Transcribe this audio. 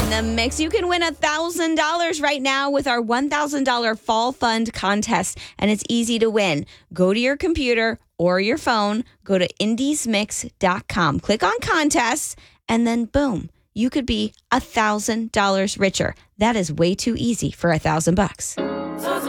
the mix. You can win $1,000 right now with our $1,000 Fall Fund contest, and it's easy to win. Go to your computer or your phone, go to indiesmix.com, click on contests, and then boom, you could be $1,000 richer. That is way too easy for $1,000.